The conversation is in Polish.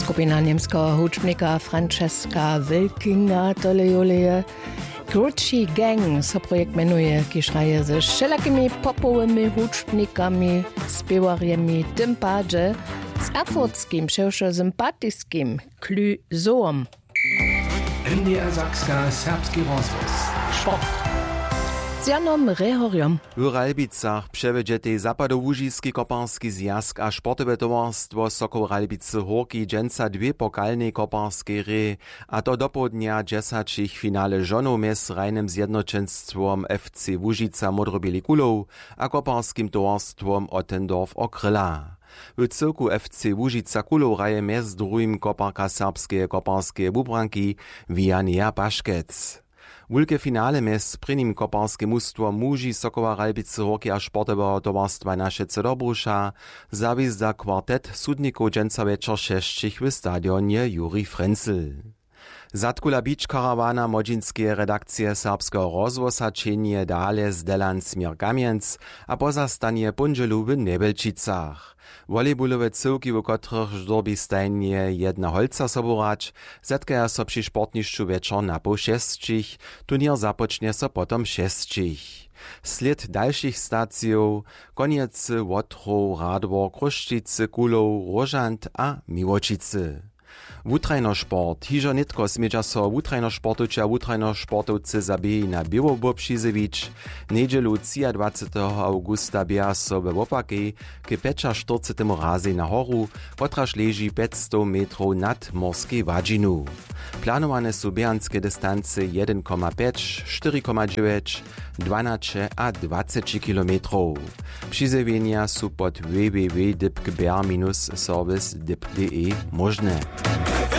Skupina niemskiego hudžbnika Francesca Wilkinga tolejoleje. Gucci Gang so projekt menuje, kiż raje ze wszelakimi popowymi hudžbnikami, spiewarjemi, tym padzie z erfurtskim, przewsze sympatyjskim Cluzoom. NDR Sakska serbski rozwoz. Sport. Z Janom Rehoriom. W Ralbicach przewiedzie zapadołużyski koparski zjazd a sportowe towarstwo Sokol Ralbice Horki dżęca dwie pokalne koparskie ry, a to do południa dziesacich finale żonów z rajnym zjednoczeństwem FC Łużyca Modrobieli Kulów a koparskim towarstwem Ottendorf Okryla. W cyrku FC Łużyca Kulów raje mez drugim koparka serbskie bubranki Wijania Paszkec. Wulke finale mez prynim koparskie mustwo muži Sokoła Ralbice Horki a sportowego towarstwa Našice Dobrusza zawizda kwartet sudników dżęca wieczor 6 w stadionie Juri Frenzel. Zatkula beach karawana modžinskie redakcije serbskiego rozwosa činie dale z Delan Smir Kamienc a pozastanie punželu w Nebelčicach. Volejbolowe cyłki, w których żdorbi stajnie jedna holca soborać, zetkaja so przy sportniszczu wieczor na po 6, turnier zapocznie so potom 6. Sled dalszych stacjów, koniec Łotrow, Radwor, Kruszczycy, Kulow, Rożant a Miłočice. Wutrajnosport. Hižo nitko smieđa so wutrajnosportuća wutrajnosportovce zabije na Biłobob Šizevič. Nedželu 23. augusta běha so we Wopakej k 45. razy na horu, kotraž leži 500 metrów nad morskiej wadžinu. Planowane su běhanske distance 1,5, 4,9, 12 a 20 kilometrów. Přizewienia su pod www.dipkber-service.de możne.